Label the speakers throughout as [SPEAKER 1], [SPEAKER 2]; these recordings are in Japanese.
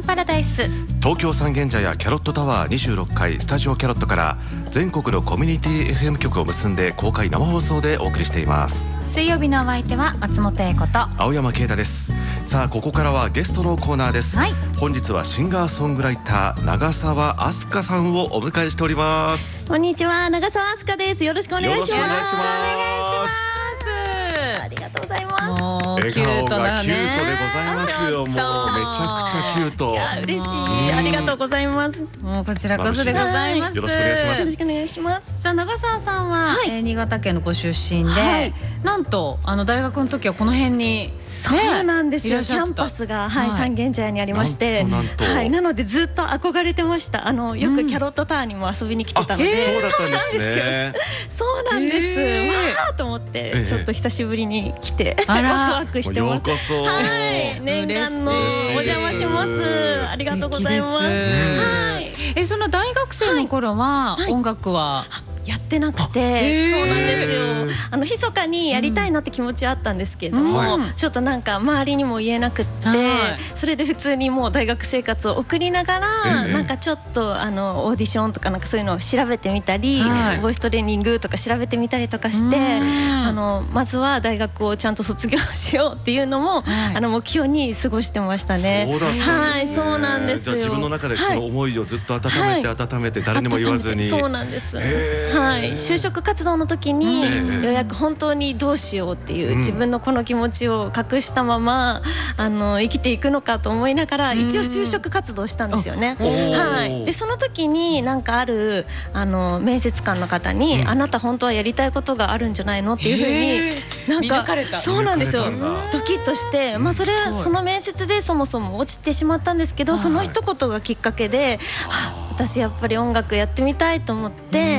[SPEAKER 1] パラダイス。
[SPEAKER 2] 東京三軒茶屋キャロットタワー26階スタジオキャロットから全国のコミュニティ FM 局を結んで公開生放送でお送りしています。
[SPEAKER 1] 水曜日のお相手は松本英子と
[SPEAKER 2] 青山啓太です。さあここからはゲストのコーナーです、
[SPEAKER 1] はい、
[SPEAKER 2] 本日はシンガーソングライター長澤飛鳥さんをお迎えしております。
[SPEAKER 3] こんにちは、長澤飛鳥です。よろしくお願いします。
[SPEAKER 2] よろしくお願いします。
[SPEAKER 3] ありがとうございます。
[SPEAKER 1] もう
[SPEAKER 2] 笑
[SPEAKER 1] キュー
[SPEAKER 2] 顔が
[SPEAKER 1] トだね。
[SPEAKER 2] キュートでございますよ。もうめちゃくちゃキュート。
[SPEAKER 3] いや嬉しい、ありがとうございます。
[SPEAKER 1] もうこちらこそでございます。
[SPEAKER 2] よろしくお願いします。
[SPEAKER 3] よろしくお願いします。
[SPEAKER 1] さあ長澤さんは、新潟県のご出身で、
[SPEAKER 3] はい、
[SPEAKER 1] なんと大学の時はこの辺に、
[SPEAKER 3] そうなんですよ。キャンパスが、三軒茶屋にありまして、なのでずっと憧れてました。よくキャロットタワーにも遊びに来てたので、
[SPEAKER 2] そうだったんですね。
[SPEAKER 3] そうなんです。わーと思ってちょっと久しぶりに来てワクワクしてます。
[SPEAKER 2] ようこそ。
[SPEAKER 3] はい、念願のお邪魔します。ありがとうございます。はい。
[SPEAKER 1] その大学生の頃は音楽は
[SPEAKER 3] やってなくて、そうなんですよ。密かにやりたいなって気持ちはあったんですけども、ちょっとなんか周りにも言えなくって、それで普通にもう大学生活を送りながら、なんかちょっとオーディションとかなんかそういうのを調べてみたり、ボイストレーニングとか調べてみたりとかして、まずは大学をちゃんと卒業しようっていうのも目標に過ごしてましたね。
[SPEAKER 2] そうだったんですね。
[SPEAKER 3] はい、そうなんですよ。
[SPEAKER 2] じゃあ自分の中でその思いをずっと温めて誰にも言わずに。
[SPEAKER 3] そうなんです。はい、就職活動の時にようやく本当にどうしようっていう自分のこの気持ちを隠したまま生きていくのかと思いながら一応就職活動したんですよね。はい、でその時になんかある面接官の方に、あなた本当はやりたいことがあるんじゃないのっていうふうになんかそうなんですよ。ドキッとして、それはその面接でそもそも落ちてしまったんですけど、その一言がきっかけで私やっぱり音楽やってみたいと思って、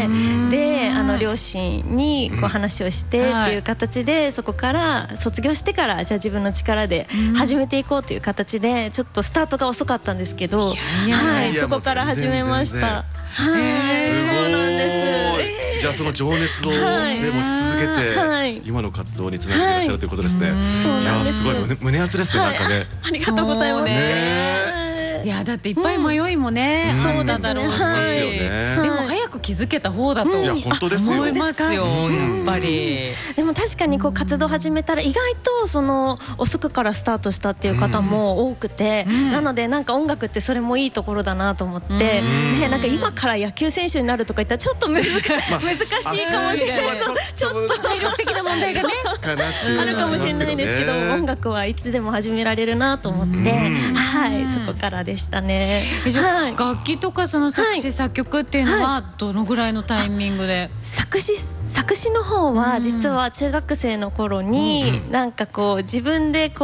[SPEAKER 3] で両親にこう話をしてっていう形で、そこから卒業してからじゃあ自分の力で始めていこうという形で、ちょっとスタートが遅かったんですけど、そこから始めました。そうなんです。
[SPEAKER 2] じゃあその情熱を持ち続けて今の活動につなげていらっしゃるということですね。いやすごい胸熱ですね。なんかね。
[SPEAKER 3] ありがとうございます。
[SPEAKER 1] いやだっていっぱい迷いもね、あっただろうし、でも早く気づけた方だと思いますよ、やっぱり。
[SPEAKER 3] でも確かにこう活動始めたら意外とその遅くからスタートしたっていう方も多くて、なのでなんか音楽ってそれもいいところだなと思って、なんか今から野球選手になるとか言ったらちょっと難しいかもしれない。ちょっと
[SPEAKER 1] 体力的な問題がね
[SPEAKER 3] あるかもしれないんですけど、音楽はいつでも始められるなと思って、そこからでしたね。
[SPEAKER 1] 楽器とかその作詞作曲っていうのはどのぐらいのタイミングで？
[SPEAKER 3] 作詞の方は実は中学生の頃になんかこう自分でこう